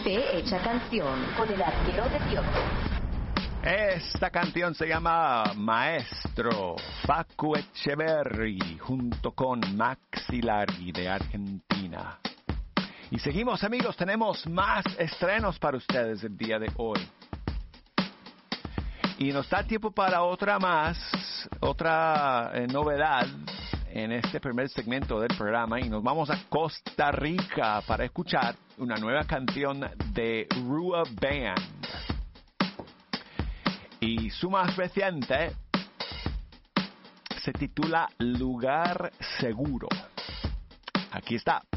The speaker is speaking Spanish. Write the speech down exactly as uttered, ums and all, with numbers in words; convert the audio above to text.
Fe Hecha Canción con el Arquero de Dios. Esta canción se llama Maestro, Facu Echeverri, junto con Maxi Largi de Argentina. Y seguimos, amigos, tenemos más estrenos para ustedes el día de hoy. Y nos da tiempo para otra más, otra eh, novedad en este primer segmento del programa. Y nos vamos a Costa Rica para escuchar una nueva canción de Rua Band. Y su más reciente se titula Lugar Seguro. Aquí está.